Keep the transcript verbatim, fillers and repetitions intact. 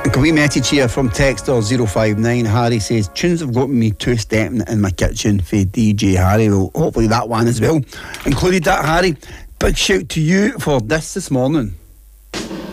A wee message here from Texter zero five nine. Harry says, tunes have got me two-stepping in my kitchen for D J Harry. Well, hopefully that one as well included that, Harry. Big shout to you for this this morning.